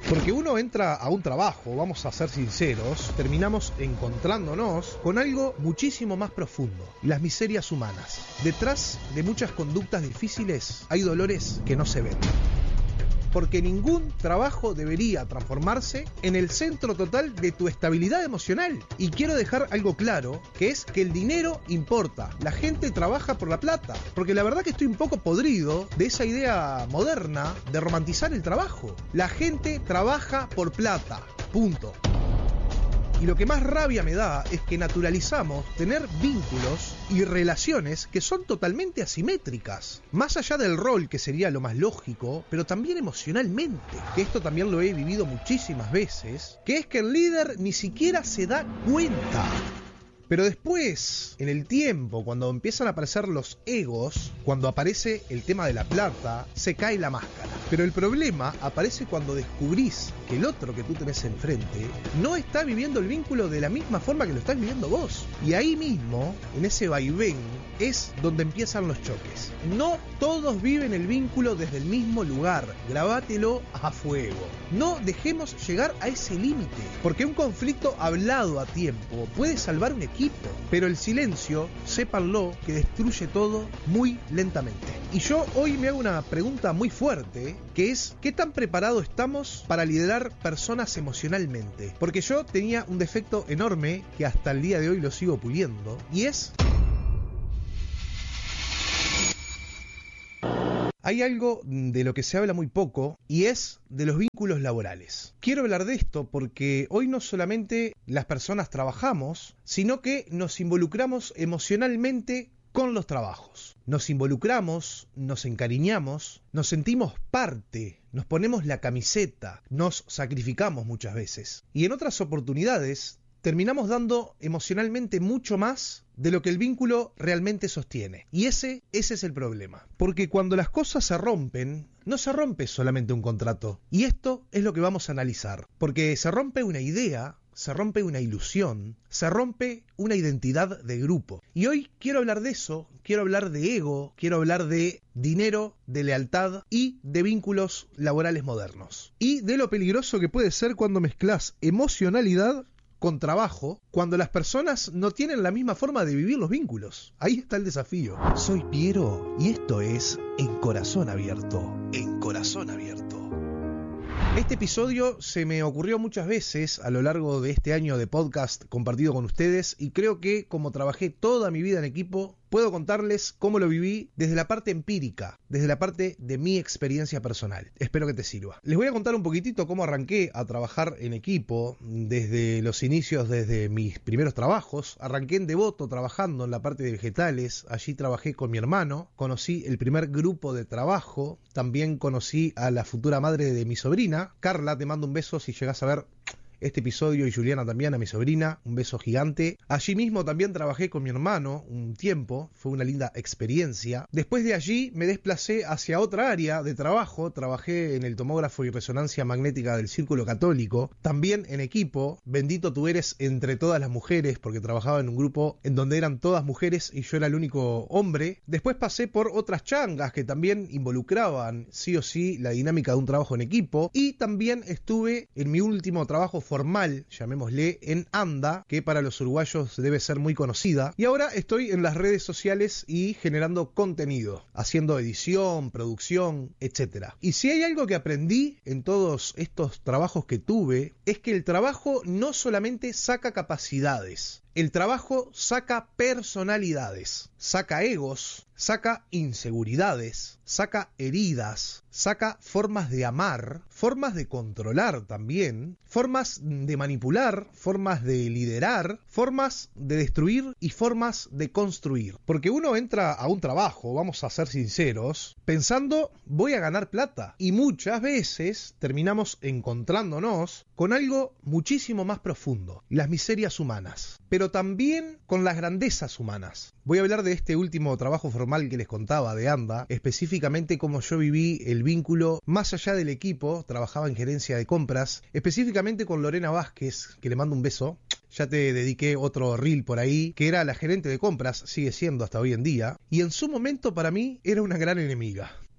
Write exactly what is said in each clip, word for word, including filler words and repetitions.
Porque uno entra a un trabajo, vamos a ser sinceros, terminamos encontrándonos con algo muchísimo más profundo, las miserias humanas. Detrás de muchas conductas difíciles hay dolores que no se ven. Porque ningún trabajo debería transformarse en el centro total de tu estabilidad emocional. Y quiero dejar algo claro, que es que el dinero importa. La gente trabaja por la plata. Porque la verdad que estoy un poco podrido de esa idea moderna de romantizar el trabajo. La gente trabaja por plata. Punto. Y lo que más rabia me da es que naturalizamos tener vínculos y relaciones que son totalmente asimétricas. Más allá del rol, que sería lo más lógico, pero también emocionalmente. Que esto también lo he vivido muchísimas veces, que es que el líder ni siquiera se da cuenta. Pero después, en el tiempo, cuando empiezan a aparecer los egos, cuando aparece el tema de la plata, se cae la máscara. Pero el problema aparece cuando descubrís que el otro que tú tenés enfrente no está viviendo el vínculo de la misma forma que lo estás viviendo vos. Y ahí mismo, en ese vaivén, es donde empiezan los choques. No todos viven el vínculo desde el mismo lugar. Grabátelo a fuego. No dejemos llegar a ese límite, porque un conflicto hablado a tiempo puede salvar un equipo. Pero el silencio, sépanlo, que destruye todo muy lentamente. Y yo hoy me hago una pregunta muy fuerte, que es: ¿qué tan preparados estamos para liderar personas emocionalmente? Porque yo tenía un defecto enorme, que hasta el día de hoy lo sigo puliendo, y es... Hay algo de lo que se habla muy poco, y es de los vínculos laborales. Quiero hablar de esto porque hoy no solamente las personas trabajamos, sino que nos involucramos emocionalmente con los trabajos. Nos involucramos, nos encariñamos, nos sentimos parte, nos ponemos la camiseta, nos sacrificamos muchas veces. Y en otras oportunidades terminamos dando emocionalmente mucho más de lo que el vínculo realmente sostiene. Y ese, ese es el problema. Porque cuando las cosas se rompen, no se rompe solamente un contrato. Y esto es lo que vamos a analizar. Porque se rompe una idea, se rompe una ilusión, se rompe una identidad de grupo. Y hoy quiero hablar de eso, quiero hablar de ego, quiero hablar de dinero, de lealtad y de vínculos laborales modernos. Y de lo peligroso que puede ser cuando mezclas emocionalidad con trabajo, cuando las personas no tienen la misma forma de vivir los vínculos. Ahí está el desafío. Soy Piero y esto es En Corazón Abierto. En Corazón Abierto. Este episodio se me ocurrió muchas veces a lo largo de este año de podcast compartido con ustedes, y creo que como trabajé toda mi vida en equipo, puedo contarles cómo lo viví desde la parte empírica, desde la parte de mi experiencia personal. Espero que te sirva. Les voy a contar un poquitito cómo arranqué a trabajar en equipo desde los inicios, desde mis primeros trabajos. Arranqué en Devoto trabajando en la parte de vegetales. Allí trabajé con mi hermano, conocí el primer grupo de trabajo, también conocí a la futura madre de mi sobrina. Carla, te mando un beso si llegás a ver este episodio, y Juliana también, a mi sobrina, un beso gigante. Allí mismo también trabajé con mi hermano un tiempo, fue una linda experiencia. Después de allí me desplacé hacia otra área de trabajo, trabajé en el tomógrafo y resonancia magnética del Círculo Católico, también en equipo. Bendito tú eres entre todas las mujeres, porque trabajaba en un grupo en donde eran todas mujeres y yo era el único hombre. Después pasé por otras changas que también involucraban sí o sí la dinámica de un trabajo en equipo, y también estuve en mi último trabajo formal, llamémosle, en ANDA, que para los uruguayos debe ser muy conocida, y ahora estoy en las redes sociales y generando contenido, haciendo edición, producción, etcétera. Y si hay algo que aprendí en todos estos trabajos que tuve, es que el trabajo no solamente saca capacidades, el trabajo saca personalidades, saca egos, saca inseguridades, saca heridas, saca formas de amar, formas de controlar también, formas de manipular, formas de liderar, formas de destruir y formas de construir. Porque uno entra a un trabajo, vamos a ser sinceros, pensando voy a ganar plata, y muchas veces terminamos encontrándonos con algo muchísimo más profundo, las miserias humanas, pero también con las grandezas humanas. Voy a hablar de este último trabajo formal que les contaba de ANDA, específicamente cómo yo viví el vínculo más allá del equipo. Trabajaba en gerencia de compras, específicamente con Lorena Vázquez, que le mando un beso. Ya te dediqué otro reel por ahí, que era la gerente de compras, sigue siendo hasta hoy en día, y en su momento para mí era una gran enemiga.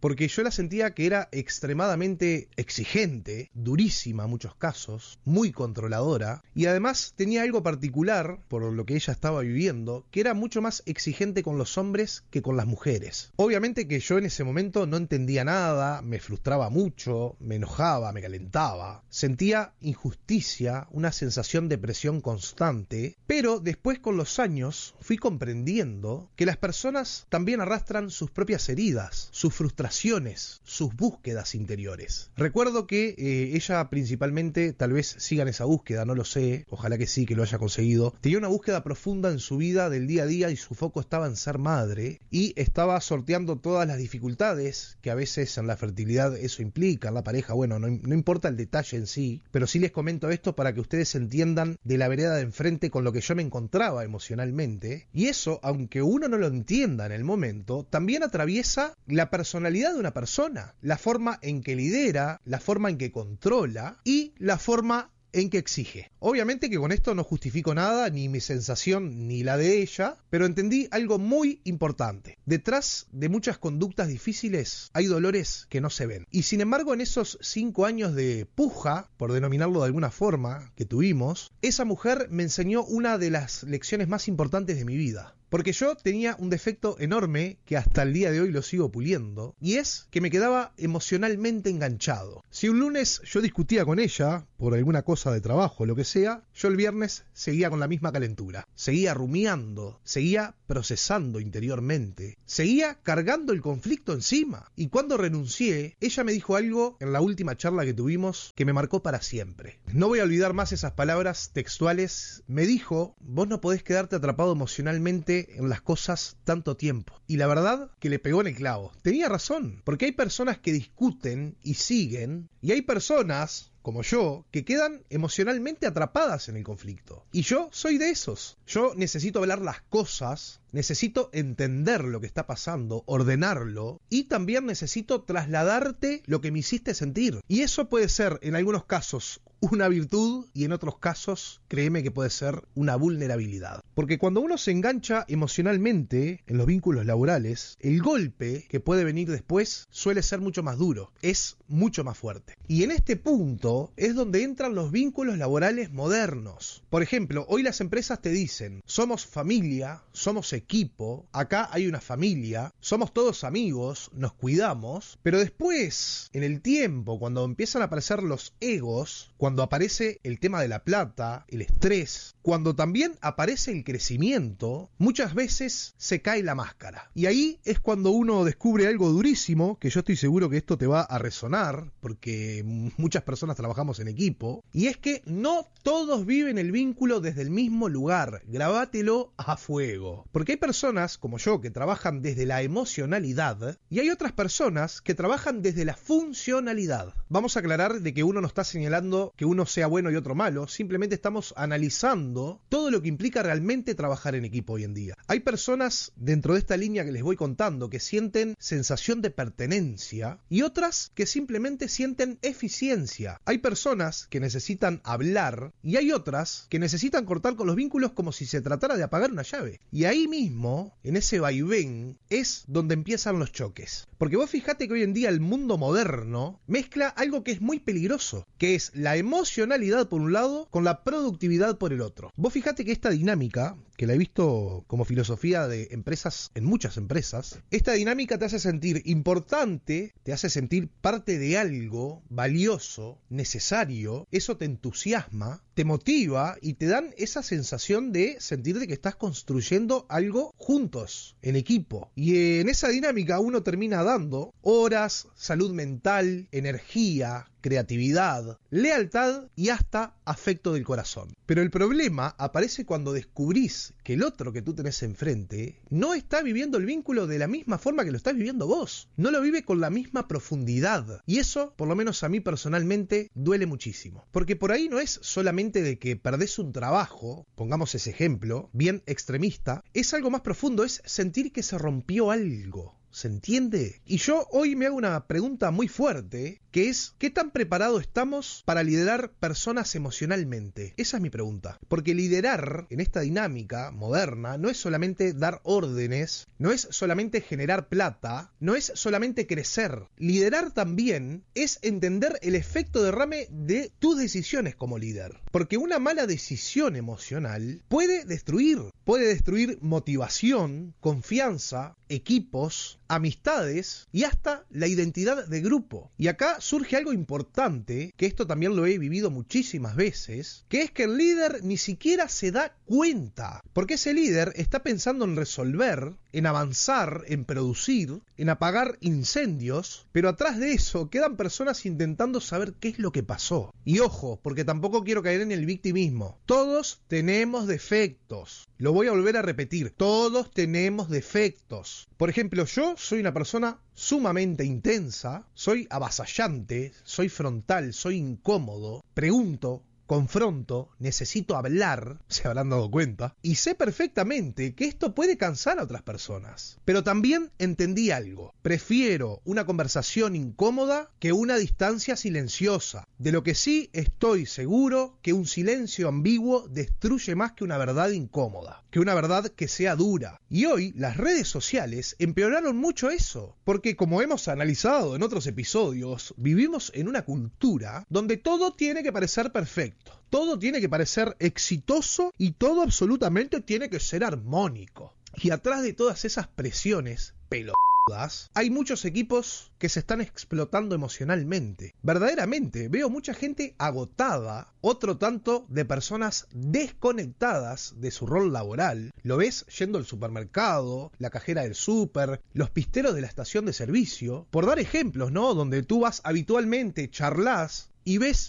porque yo la sentía que era extremadamente exigente, durísima en muchos casos, muy controladora, y además tenía algo particular, por lo que ella estaba viviendo, que era mucho más exigente con los hombres que con las mujeres. Obviamente que yo en ese momento no entendía nada, me frustraba mucho, me enojaba, me calentaba, sentía injusticia, una sensación de presión constante, pero después con los años fui comprendiendo que las personas también arrastran sus propias heridas, sus frustraciones, sus búsquedas interiores. Recuerdo que eh, ella principalmente, tal vez siga en esa búsqueda, no lo sé, ojalá que sí, que lo haya conseguido, tenía una búsqueda profunda en su vida del día a día y su foco estaba en ser madre y estaba sorteando todas las dificultades que a veces en la fertilidad eso implica, en la pareja, bueno, no, no importa el detalle en sí, pero sí les comento esto para que ustedes entiendan de la vereda de enfrente con lo que yo me encontraba emocionalmente, y eso, aunque uno no lo entienda en el momento, también atraviesa la personalidad de una persona, la forma en que lidera, la forma en que controla y la forma en que exige. Obviamente que con esto no justifico nada, ni mi sensación ni la de ella, pero entendí algo muy importante. Detrás de muchas conductas difíciles hay dolores que no se ven. Y sin embargo, en esos cinco años de puja, por denominarlo de alguna forma, que tuvimos, esa mujer me enseñó una de las lecciones más importantes de mi vida. Porque yo tenía un defecto enorme que hasta el día de hoy lo sigo puliendo, y es que me quedaba emocionalmente enganchado. Si un lunes yo discutía con ella por alguna cosa de trabajo o lo que sea, yo el viernes seguía con la misma calentura. Seguía rumiando, seguía procesando interiormente, seguía cargando el conflicto encima. Y cuando renuncié, ella me dijo algo en la última charla que tuvimos que me marcó para siempre. No voy a olvidar más esas palabras textuales. Me dijo: vos no podés quedarte atrapado emocionalmente en las cosas tanto tiempo. Y la verdad que le pegó en el clavo. Tenía razón, porque hay personas que discuten y siguen, y hay personas como yo, que quedan emocionalmente atrapadas en el conflicto. Y yo soy de esos. Yo necesito hablar las cosas, necesito entender lo que está pasando, ordenarlo, y también necesito trasladarte lo que me hiciste sentir. Y eso puede ser, en algunos casos, una virtud, y en otros casos, créeme que puede ser una vulnerabilidad. Porque cuando uno se engancha emocionalmente en los vínculos laborales, el golpe que puede venir después suele ser mucho más duro, es mucho más fuerte. Y en este punto es donde entran los vínculos laborales modernos. Por ejemplo, hoy las empresas te dicen: somos familia, somos equipo, acá hay una familia, somos todos amigos, nos cuidamos, pero después, en el tiempo, cuando empiezan a aparecer los egos, cuando aparece el tema de la plata, el estrés, cuando también aparece el crecimiento, muchas veces se cae la máscara. Y ahí es cuando uno descubre algo durísimo, que yo estoy seguro que esto te va a resonar, porque muchas personas trabajamos en equipo, y es que no todos viven el vínculo desde el mismo lugar. Grabátelo a fuego. Porque hay personas, como yo, que trabajan desde la emocionalidad, y hay otras personas que trabajan desde la funcionalidad. Vamos a aclarar de que uno no está señalando que uno sea bueno y otro malo, simplemente estamos analizando todo lo que implica realmente trabajar en equipo hoy en día. Hay personas dentro de esta línea que les voy contando que sienten sensación de pertenencia, y otras que simplemente sienten eficiencia. Hay personas que necesitan hablar y hay otras que necesitan cortar con los vínculos como si se tratara de apagar una llave. Y ahí mismo, en ese vaivén, es donde empiezan los choques. Porque vos fijate que hoy en día el mundo moderno mezcla algo que es muy peligroso, que es la emocionalidad por un lado con la productividad por el otro. Vos fijate que esta dinámica, que la he visto como filosofía de empresas, en muchas empresas, esta dinámica te hace sentir importante, te hace sentir parte de algo valioso, necesario, eso te entusiasma, te motiva y te dan esa sensación de sentir de que estás construyendo algo juntos, en equipo. Y en esa dinámica uno termina dando horas, salud mental, energía, creatividad, lealtad y hasta afecto del corazón. Pero el problema aparece cuando descubrís que el otro que tú tenés enfrente no está viviendo el vínculo de la misma forma que lo estás viviendo vos. No lo vive con la misma profundidad. Y eso, por lo menos a mí personalmente, duele muchísimo. Porque por ahí no es solamente de que perdés un trabajo, pongamos ese ejemplo, bien extremista, es algo más profundo, es sentir que se rompió algo. ¿Se entiende? Y yo hoy me hago una pregunta muy fuerte, que es, ¿qué tan preparado estamos para liderar personas emocionalmente? Esa es mi pregunta. Porque liderar en esta dinámica moderna no es solamente dar órdenes, no es solamente generar plata, no es solamente crecer. Liderar también es entender el efecto derrame de tus decisiones como líder. Porque una mala decisión emocional puede destruir, puede destruir motivación, confianza, equipos, amistades y hasta la identidad de grupo. Y acá surge algo importante, que esto también lo he vivido muchísimas veces, que es que el líder ni siquiera se da cuenta, porque ese líder está pensando en resolver, en avanzar, en producir, en apagar incendios, pero atrás de eso quedan personas intentando saber qué es lo que pasó. Y ojo, porque tampoco quiero caer en el victimismo. Todos tenemos defectos. Lo voy a volver a repetir. Todos tenemos defectos. Por ejemplo, yo soy una persona sumamente intensa, soy avasallante, soy frontal, soy incómodo, pregunto, confronto, necesito hablar, se habrán dado cuenta, y sé perfectamente que esto puede cansar a otras personas. Pero también entendí algo. Prefiero una conversación incómoda que una distancia silenciosa. De lo que sí estoy seguro, que un silencio ambiguo destruye más que una verdad incómoda, que una verdad que sea dura. Y hoy las redes sociales empeoraron mucho eso, porque como hemos analizado en otros episodios, vivimos en una cultura donde todo tiene que parecer perfecto. Todo tiene que parecer exitoso y todo absolutamente tiene que ser armónico. Y atrás de todas esas presiones pelotudas, hay muchos equipos que se están explotando emocionalmente. Verdaderamente, veo mucha gente agotada, otro tanto de personas desconectadas de su rol laboral. Lo ves yendo al supermercado, la cajera del súper, los pisteros de la estación de servicio. Por dar ejemplos, ¿no? Donde tú vas habitualmente, charlas, y ves